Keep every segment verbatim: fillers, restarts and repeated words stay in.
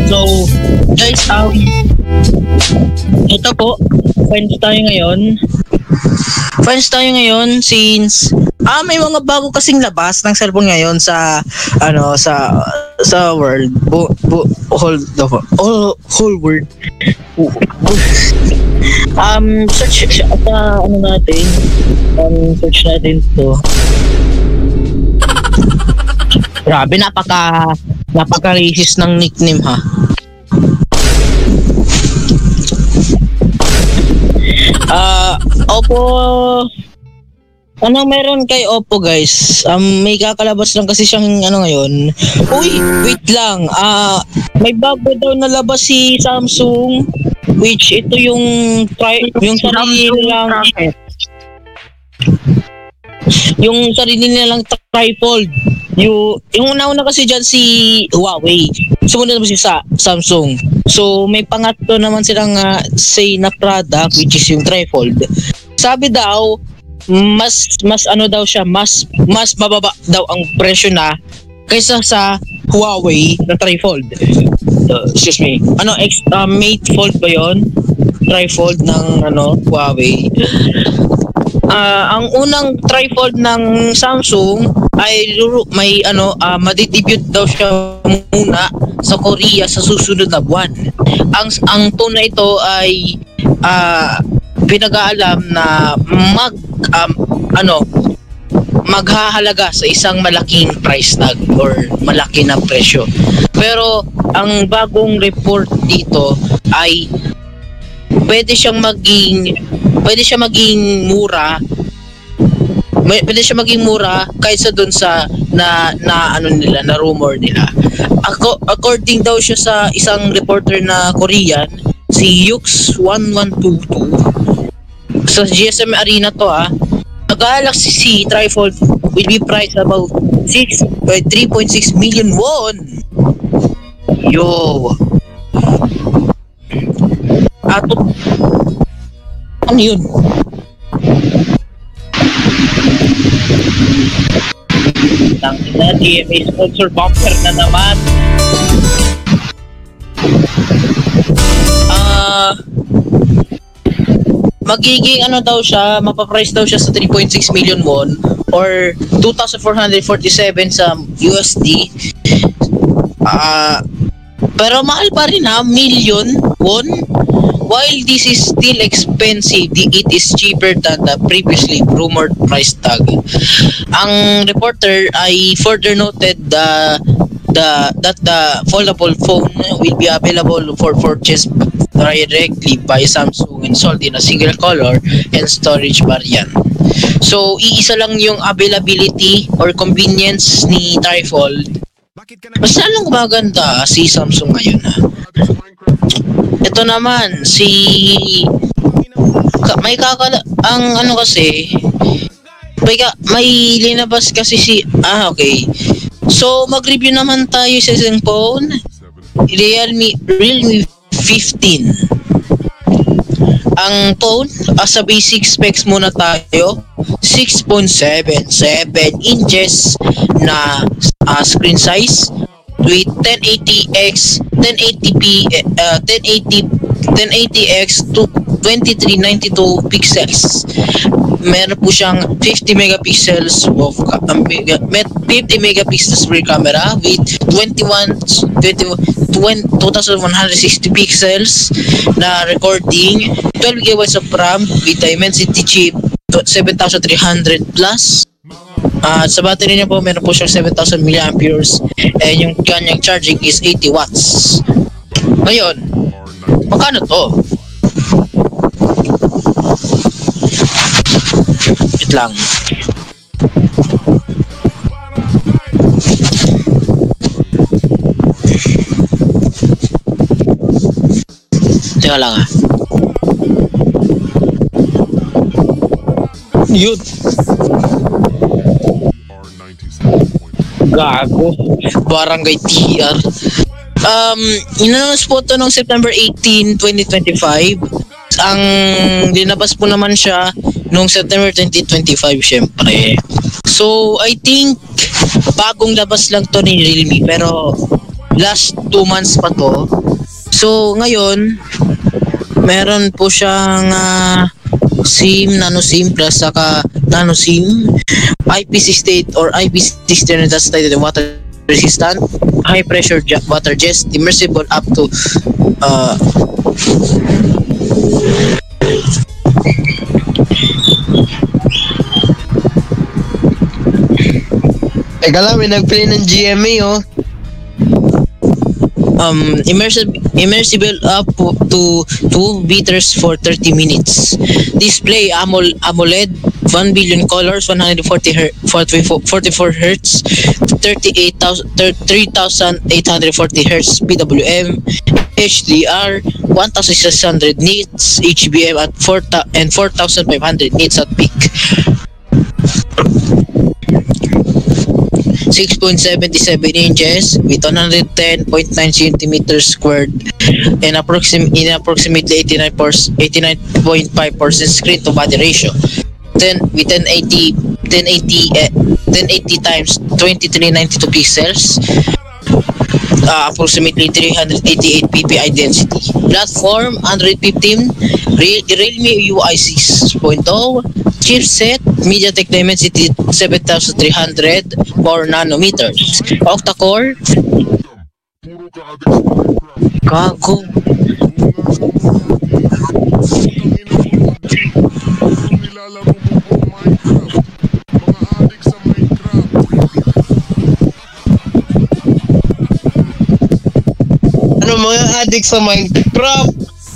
So, guys, um, ito po, friends tayo ngayon. Friends tayo ngayon since ah may mga bago kasing labas ng cellphone ngayon sa ano sa sa world bu, bu, whole the all whole world. um search sa ano natin um search natin to. Grabe, napaka napaka-racist ng nickname ha. Ah, uh, Oppo. Ano meron kay Oppo, guys? Um may kakalabas lang kasi siyang ano ngayon. Uy, wait lang. Ah, uh, may bago daw na labas si Samsung, which ito yung tri- yung sarili nilang yung sarili nilang trifold. Yung yung una-una kasi diyan si Huawei. Sumunod naman si sa Samsung. So may pangatlo naman silang uh, say na product, which is yung trifold. Sabi daw mas mas ano daw siya, mas mas mababa daw ang presyo na kaysa sa Huawei na trifold. Uh, excuse me. Ano ex uh, Mate Fold ba 'yon? Trifold ng ano Huawei. Uh, ang unang trifold ng Samsung ay may ano uh, madidebut daw siya muna sa Korea sa susunod na buwan. Ang ang phone na ito ay uh, pinag-aalam na mag um, ano maghahalaga sa isang malaking price tag or malaki na presyo. Pero ang bagong report dito ay pwede siyang maging pwede siya maging mura pwede siya maging mura kaysa dun sa na na ano nila na rumor nila. Ako, according daw siya sa isang reporter na Korean, si Yux one one two two sa G S M Arena to ah, a Galaxy C trifold will be priced about six three point six million won. Yo. Ato ano yun? Tangin na, G M A sponsor bumper na naman. Ah, uh, magiging ano daw siya, mapaprice daw siya sa three point six million won or two thousand four hundred forty-seven sa U S D. Ah, uh, pero mahal pa rin ha, million won. While this is still expensive, it is cheaper than the previously rumored price tag. Ang reporter ay further noted the the that the foldable phone will be available for purchase directly by Samsung and sold in a single color and storage variant. So, iisa lang yung availability or convenience ni trifold. Mas lalong gumaganda si Samsung ngayon ha. Ito naman si ka, may kakala ang ano kasi may ka, may linabas kasi si ah okay. So mag-review naman tayo sa isang phone, Realme Realme fifteen. Ang phone, as a basic specs muna tayo, six point seven seven inches na uh, screen size with ten eighty by ten eighty p uh, ten eighty ten eighty by twenty-three ninety-two pixels. Meron po siyang fifty megapixels of um, fifty megapixels per camera with twenty-one two thousand one hundred sixty pixels na recording, twelve gigabytes of RAM with Dimensity chip seven thousand three hundred plus. Uh, sa battery niya po, meron po siyang seven thousand milliamperes and yung kanyang charging is eighty watts. Ngayon, magkano to? Wait lang. Teka lang ah. Yun. Gago. Barangay T R. Um, inannounce po ito noong September eighteenth, twenty twenty-five. Ang dinabas po naman siya noong September twenty twenty-five, syempre. So, I think bagong labas lang to ni Realme, pero last two months pa to. So ngayon, meron po siyang uh, SIM, nano SIM plus saka nano SIM, I P sixty-eight or I P sixty-nine that's stated water resistant, high pressure ja- water jet, immersible up to uh, Teka lang, may nag-play ng G M A oh. um immersive immersible up to two meters for thirty minutes. Display AMOL, AMOLED one billion colors, one hundred forty her- forty-four, forty-four hertz, thirty-eight thousand three thousand eight hundred forty hertz P W M, H D R one thousand six hundred nits, H B M at four and four thousand five hundred nits at peak. six point seven seven inches with one hundred ten point nine centimeters squared and approxim- in approximately eighty-nine point five percent screen to body ratio. Then with ten eighty ten eighty uh, ten eighty times twenty-three ninety-two pixels, uh, approximately three hundred eighty-eight p p i density. Platform Android fifteen, Re- Realme U I six point oh, chipset MediaTek Dimensity seven thousand three hundred four nanometers, octa-core. Gago. Ano mga addict sa Minecraft?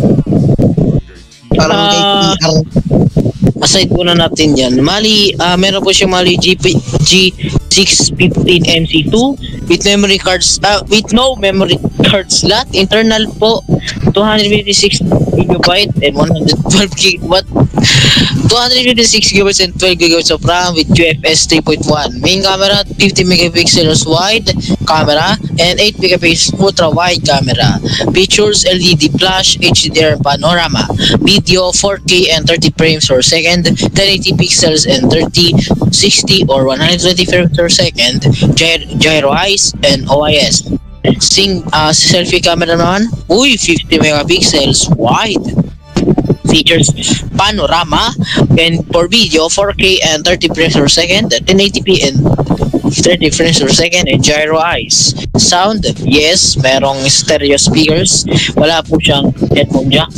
Parang Ah, K T R. Aside muna natin yan. Mali, ah meron po siyang Mali G P, G six fifteen M C two with memory cards, uh, with no memory card slot. Internal po, two hundred fifty-six gigabyte and one hundred twelve gigabyte. two hundred fifty-six gigabytes and twelve gigabytes of RAM with U F S three point one. Main camera, fifty megapixels wide camera and eight megapixels ultra wide camera. Features L E D flash, H D R panorama, video four K and thirty frames per second, ten eighty pixels and thirty, sixty or one hundred twenty frames per second, gyro, gyro eyes and O I S. Sing uh, selfie camera naman, uy, fifty megapixels wide. Features panorama and for video four K and thirty frames per second, ten eighty p and thirty frames per second and gyro eyes. Sound, yes, merong stereo speakers, wala po siyang headphone jack.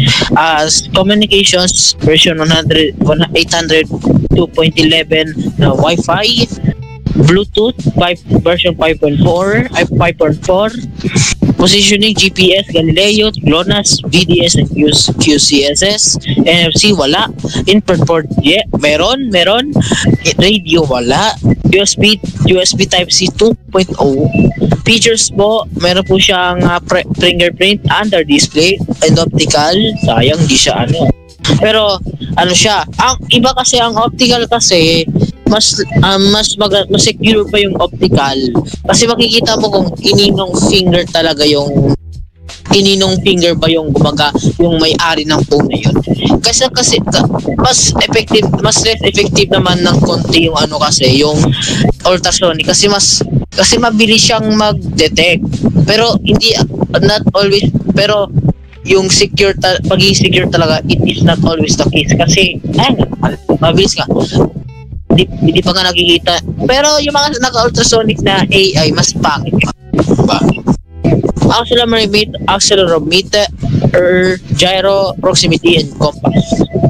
As communications, version one hundred, eight hundred two point eleven na Wi-Fi, Bluetooth five version five point four, ay five point four. Positioning G P S, Galileo, GLONASS, V D S and Q C S S. N F C wala. Input port, yeah, meron, meron. Radio wala. U S B U S B Type C two point oh. Features po, meron po siyang uh, pre- fingerprint under display and optical. Sayang di siya ano. Pero ano siya, ang iba kasi ang optical kasi mas um, mas mag mas secure pa yung optical kasi makikita mo kung ininong finger talaga yung ininong finger ba yung gumaga yung may-ari ng phone na yun. Kasi kasi ka, mas effective mas less effective naman ng konti yung ano kasi yung ultrasonic kasi mas kasi mabilis siyang mag-detect pero hindi not always pero yung secure ta- pagiging secure talaga it is not always the case kasi ayun mabilis ka hindi, hindi pa nga nakikita pero yung mga naka-ultrasonic na A I mas pangit pa diba? Accelerometer, accelerometer er, gyro, proximity and compass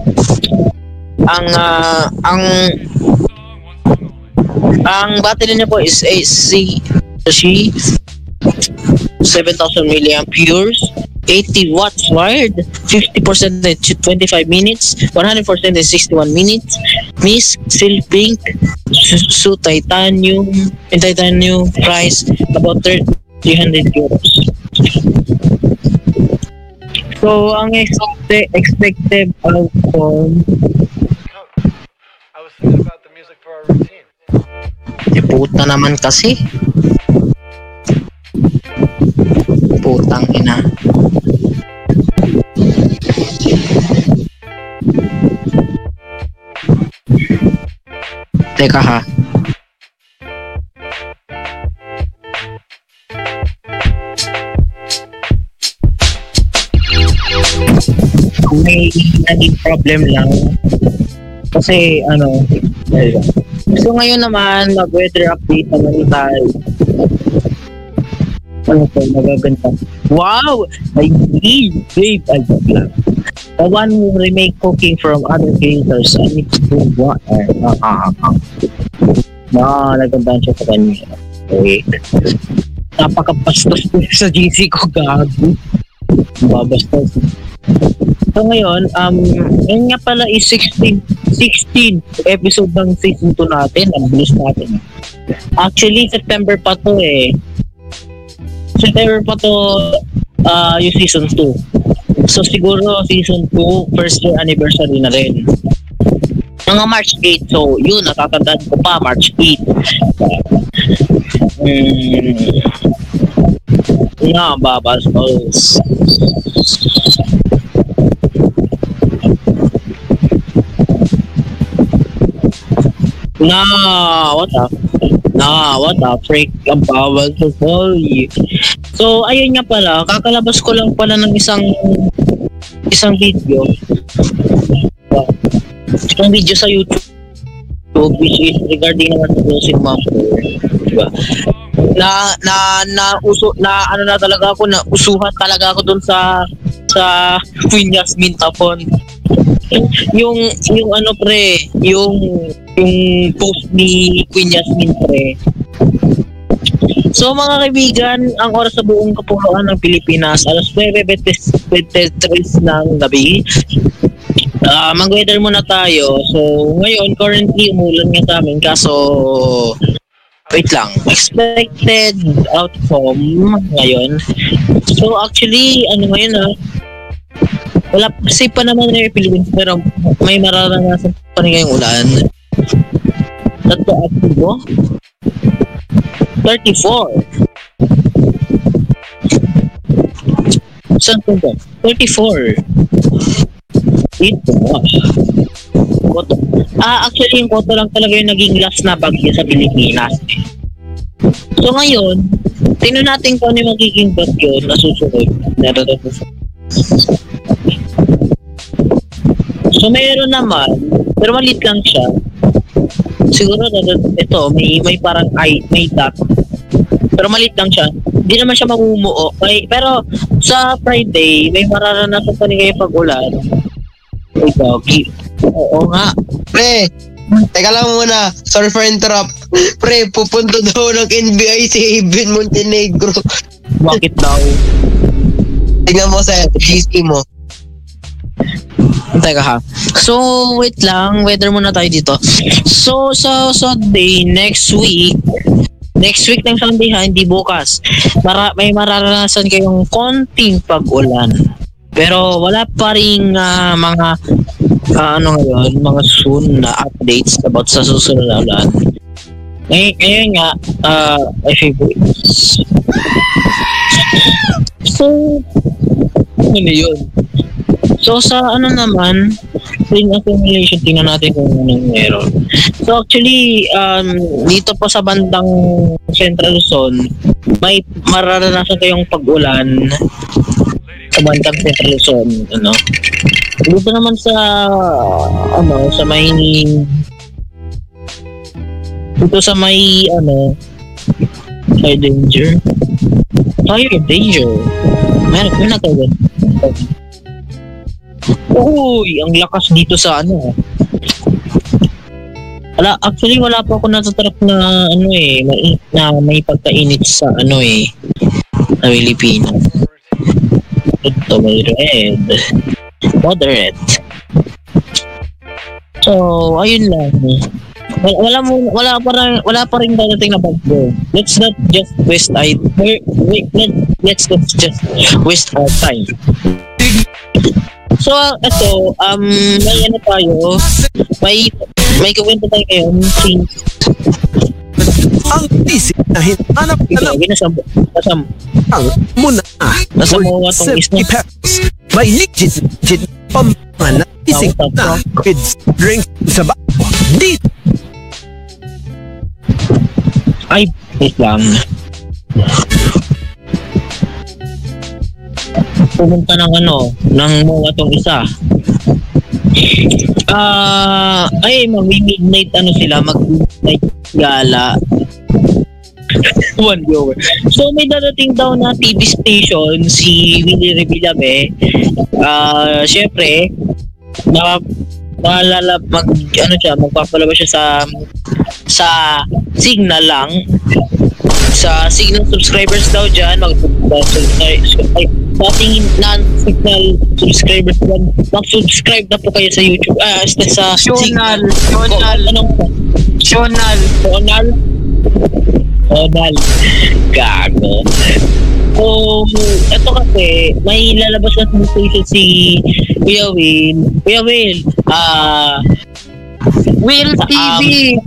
ang uh, ang ang battery niya po is A C seven thousand milliamp hours, eighty watts wired, fifty percent in twenty-five minutes, one hundred percent in sixty-one minutes. Miss Seal Pink, Su Titanium, and Titanium price about three hundred euros. So, ang expected, expected outcome, I was thinking about the music for our routine. eh, puta naman kasi. Putang ina. Teka ha. may naging problem lang. Kasi, ano, ayun. So ngayon naman, mag-weather update naman tayo. Ano po, magaganda. Wow! I need, babe, I love. The one who remake cooking from other creators. I need to do what? Ah, ah, ah. Ah, nagandaan siya sa kanya. Wait. Napakabastos ko sa G C ko, gago. Babastos. So ngayon, um, yun nga pala is sixteen, sixteen episode ng season two natin. Ang bilis natin. Actually, September pa to eh. September pa to uh, yung season two. So siguro season two, first year anniversary na rin. Mga March eight. So yun, natatandaan ko pa, March eight. Hmm. Na, babastos. Na, what the? Na, what the freak? Ang bawal to boy. So, ayun nga pala, kakalabas ko lang pala ng isang isang video. Isang video sa YouTube which is regarding naman sa closing mumble. Diba? Na na na uso na ano na talaga ako na usuhan talaga ako dun sa sa Queen Yasmin Tapon. yung yung ano pre, yung yung post ni Queen Yasmin pre. So mga kaibigan, ang oras sa buong kapuluan ng Pilipinas, alas nuwebe twenty-three ng gabi. Uh, mag-weather muna tayo. So ngayon, currently umulan nga sa amin kaso wait lang, expected outcome ngayon. So actually, ano ngayon ah, wala, safe pa naman na yung Philippines pero may mararanasan pa rin ngayong ulan. Tatlo aktibo? thirty-four. Saan po ba? thirty-four. Ito. Koto. Ah, actually, yung Koto lang talaga yung naging last na bagyo sa Pilipinas. So ngayon, tingnan natin kung ano yung magiging bagyo na susunod. So mayroon naman, pero maliit lang siya. Siguro ito, may may parang ay, may dot. Pero maliit lang siya. Hindi naman siya mamumuo. May, pero sa Friday, may mararanasan pa rin kayo pag-ulan. Ay, doggy. Oo nga. Pre, teka lang muna. Sorry for interrupt. Pre, pupunta daw ng N B I si Eben Montenegro. Bakit daw? Tingnan mo sa G C mo. Teka ha. So, wait lang. Weather muna tayo dito. So, sa Sunday, next week, next week ng Sunday ha, hindi bukas. Mara- may mararanasan kayong konting pag-ulan. Pero wala pa rin uh, mga uh, ano ngayon, mga soon na updates about sa susunod na ulan. Ngayon, ngayon nga, uh, my favorites. So, ano yun? So, sa ano naman, spring accumulation, tingnan natin kung anong meron. So, actually, um, dito po sa bandang Central Luzon, may mararanasan kayong pag-ulan sa bandang Central Luzon, ano. Dito naman sa, ano, sa may, dito sa may, ano, fire danger. Fire danger. Meron, meron na tayo. Uy, ang lakas dito sa ano. Wala, actually wala pa ako natatrap na ano eh, may, na may pagkainit sa ano eh, na Pilipinas. Ito may red. Moderate. So, ayun lang. Wala, wala mo wala pa rin wala pa rin dadating na bagyo. Let's not just waste time. Wait, wait, let, let's not just waste our time. So, ito, um, may ano tayo, may, may kuwento tayo ngayon, since, ang isip na hinanap na lang okay, nasa, nasa, ang muna nasa mga itong isna. may legit legit pamana isip na kids drink sa ba di Ay, wait lang. pumunta ng ano, ng mga tong isa. Ah, ay mag-midnight ano sila, mag-midnight gala. One viewer. So may darating daw na T V station si Willie Revillame. Ah, syempre, na naalala mag ano siya, magpapalabas siya sa sa Signal lang. Sa Signal subscribers daw dyan, mag-subscribe sa ating non-Signal subscribers dyan, mag-subscribe na po kayo sa YouTube, ah, sa Shonal, Signal. Shonal. Anong Shonal. Shonal? Shonal. Gago. So, ito kasi, may lalabas na station si Kuya Will. Kuya Will, ah, Will T V.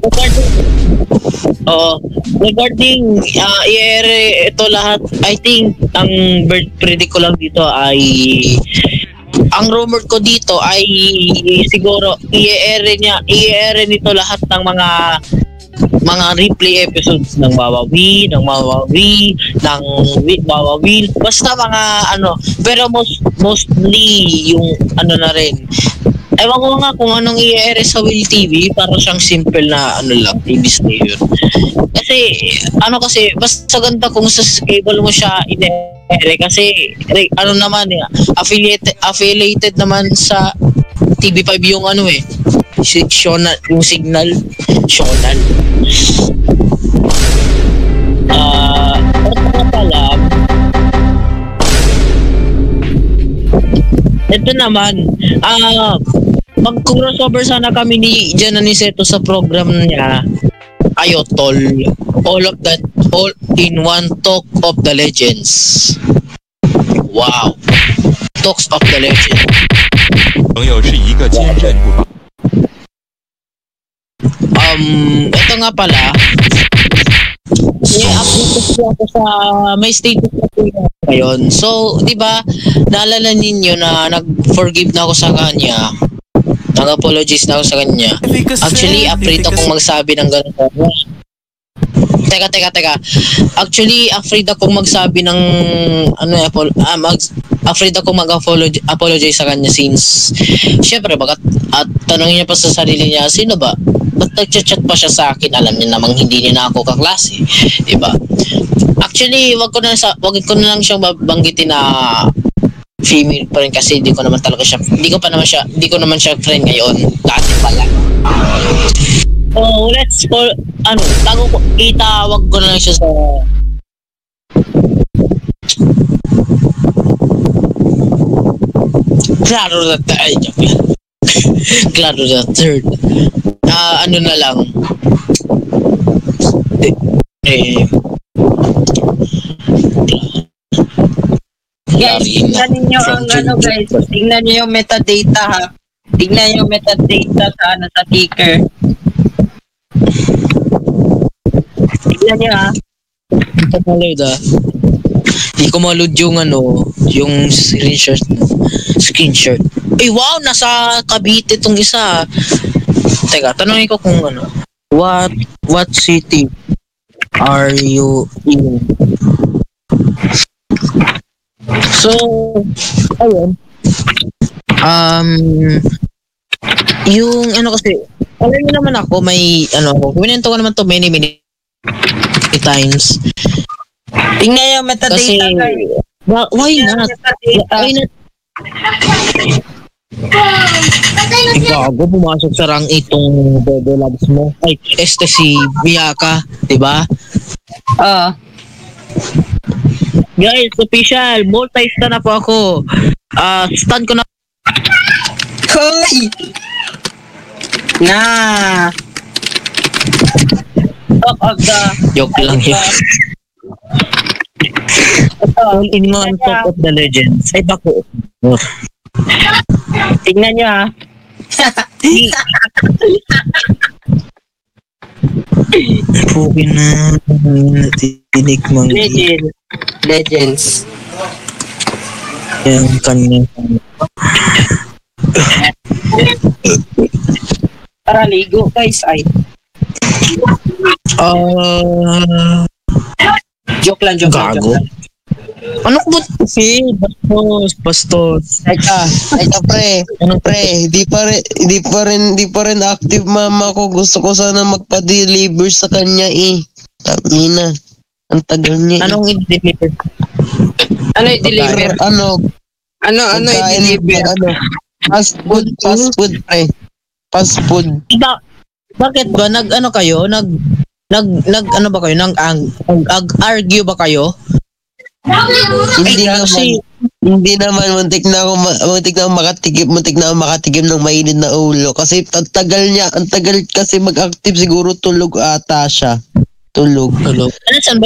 Oh, regarding uh, i-ere ito lahat, I think ang bird predict ko lang dito ay ang rumor ko dito ay siguro i-ere niya, i-ere nito lahat ng mga mga replay episodes ng Wawawi, ng Wawawi, ng Wawawi, basta mga ano, pero most mostly yung ano na rin. Ewan ko nga kung anong i-ere sa Will T V, para siyang simple na ano lang, T V station. Kasi, ano kasi, basta ganda kung sa cable mo siya i-ere kasi, ano naman eh, affiliated, affiliated naman sa T V five yung ano eh, si Shonal, yung signal, Shonal. Ah, uh, ito nga pala, ito naman, ah, uh, mag-crossover sana kami ni Jan Aniceto sa program niya, Ayotol. All of that, all in one talk of the legends. Wow. Talks of the legends. 朋友是一个坚韧不拔。 Um, ito nga pala, i-update ko ako sa may status na po ngayon. So, di ba, naalala ninyo na nag-forgive na ako sa kanya. Nag-apologize na ako sa kanya. Actually, afraid akong magsabi ng gano'n. Teka, teka, teka. Actually, afraid akong magsabi ng ano, apol- ah, mag- afraid akong mag-apologize apologize sa kanya since syempre, bagat at tanongin niya pa sa sarili niya, sino ba? Ba't nag-chat pa siya sa akin? Alam niya namang hindi niya na ako kaklase. Diba? Actually, wag ko na sa wag ko na lang siyang babanggitin na female pa rin kasi hindi ko naman talaga siya hindi ko pa naman siya hindi ko naman siya friend ngayon dati pala. So let's for ano tago ko itawag ko na lang siya sa Claro na tayo. Claro na third. Ah, ano na lang. Eh, Guys, tingnan niyo ang ano guys, tingnan niyo yung metadata ha. Tingnan niyo yung metadata sa ano sa ticker. Tingnan niyo ha. ito malod ah. Hindi ko malod yung ano, yung screenshot. Screenshot. Eh wow, nasa Cavite itong isa. Teka, tanongin ko kung ano. What, what city are you in? So, ayun. Um, yung ano kasi, alam niyo naman ako, may ano ako, kuminento ko naman to many, many times. Tingnan yung metadata Kasi, guys. why, why Tingnan not? yung metadata. Why not? Gago, pumasok sa rang itong Bebe Labs mo. Ay, este si Miyaka, di ba? Ah. Guys, official, multi-star na po ako. Ah, uh, stand ko na. Hoy! Na. Talk of the Joke lang yun. All in one talk of the legends. Ay, bako. Tingnan niyo ha. Pukin na. Natinig mang Legend. Legends. yan kanya. Tara, ligo guys. Ay. Ah, Joke lang, joke lang. gago. Joke lang. Ano ba si Bastos, Bastos. Teka, teka pre, Ano pre, di pa rin, di pa rin, di pa rin active mama ko. Gusto ko sana magpa-deliver sa kanya eh. Tangina. Ang tagal niya eh. Anong i-deliver? Ano i-deliver? Ano, Ano, ano pagkain, i-deliver? ano, fast food, fast food pre. Fast food. Ba- bakit ba nag ano kayo? Nag nag nag ano ba kayo? Nag ang ag- argue ba kayo? Hindi Ay, naman, kasi- hindi naman, muntik na ako, ma- muntik na ako makatikim, muntik na ako makatikim ng mainit na ulo. Kasi ang tagal niya, ang tagal kasi mag-active siguro tulog ata siya. Tulog. Ano saan ba